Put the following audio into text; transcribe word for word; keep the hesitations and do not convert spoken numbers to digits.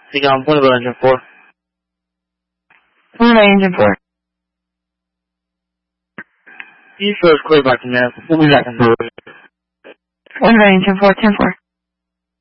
Take on point about engine four. Point about engine four. East Coast clear by command. We'll be back in the Point about engine four, ten four.